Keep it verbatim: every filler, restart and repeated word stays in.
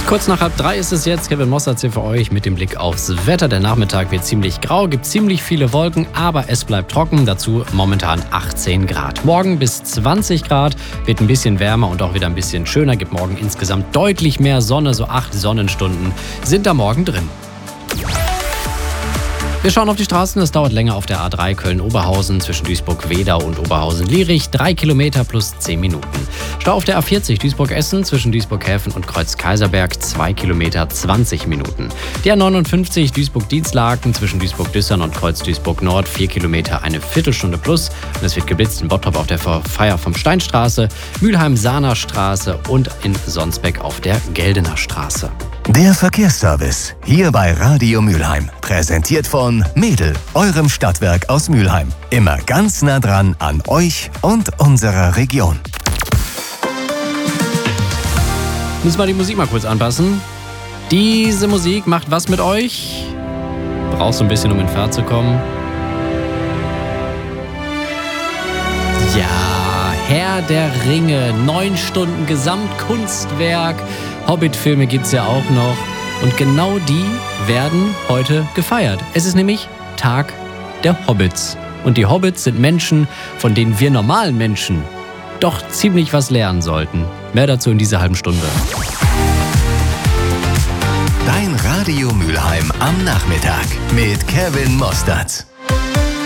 Kurz nach halb drei ist es jetzt. Kevin Mossertz hier für euch mit dem Blick aufs Wetter. Der Nachmittag wird ziemlich grau, gibt ziemlich viele Wolken, aber es bleibt trocken. Dazu momentan achtzehn Grad. Morgen bis zwanzig Grad, wird ein bisschen wärmer und auch wieder ein bisschen schöner. Gibt morgen insgesamt deutlich mehr Sonne, so acht Sonnenstunden sind da morgen drin. Wir schauen auf die Straßen. Es dauert länger auf der A drei Köln-Oberhausen zwischen Duisburg-Wedau und Oberhausen-Lierich. Drei Kilometer plus zehn Minuten. Stau auf der A vierzig Duisburg-Essen zwischen Duisburg-Häfen und Kreuz-Kaiserberg. Zwei Kilometer zwanzig Minuten. Die A neunundfünfzig Duisburg-Dienstlaken zwischen Duisburg-Düssern und Kreuz-Duisburg-Nord. Vier Kilometer eine Viertelstunde plus. Und es wird geblitzt in Bottrop auf der Feier vom Steinstraße, Mülheim-Sahner Straße und in Sonsbeck auf der Geldener Straße. Der Verkehrsservice hier bei Radio Mülheim. Präsentiert von Mädel, eurem Stadtwerk aus Mülheim. Immer ganz nah dran an euch und unserer Region. Müssen wir die Musik mal kurz anpassen. Diese Musik macht was mit euch? Brauchst du ein bisschen, um in Fahrt zu kommen? Ja, Herr der Ringe, neun Stunden Gesamtkunstwerk. Hobbit-Filme gibt's ja auch noch. Und genau die werden heute gefeiert. Es ist nämlich Tag der Hobbits. Und die Hobbits sind Menschen, von denen wir normalen Menschen doch ziemlich was lernen sollten. Mehr dazu in dieser halben Stunde. Dein Radio Mülheim am Nachmittag mit Kevin Mossertz.